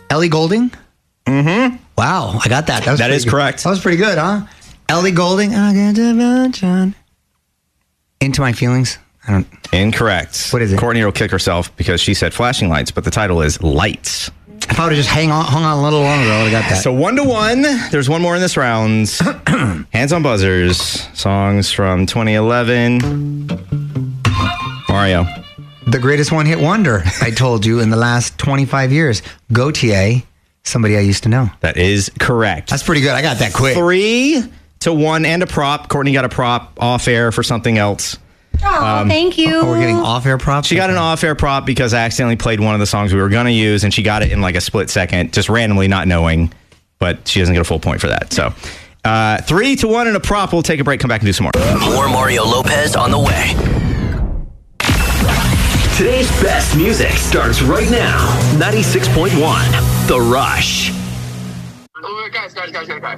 Ellie Goulding? Mm-hmm. Wow, I got that. That is correct. That was pretty good, huh? Ellie Goulding. Into My Feelings. I don't. Incorrect. What is it? Courtney will kick herself because she said Flashing Lights, but the title is Lights. If I would have just hung on a little longer, I would have got that. So 1-1. There's one more in this round. Hands on buzzers. Songs from 2011. Mario. The greatest one-hit wonder, I told you, in the last 25 years. Gautier, Somebody I Used to Know. That is correct. That's pretty good. I got that quick. 3-1 and a prop. Courtney got a prop off air for something else. Oh, thank you. Oh, we're getting off-air props? She got an off-air prop because I accidentally played one of the songs we were going to use, and she got it in like a split second, just randomly not knowing, but she doesn't get a full point for that. So 3-1 and a prop. We'll take a break, come back and do some more. More Mario Lopez on the way. Today's best music starts right now. 96.1 The Rush. Guys.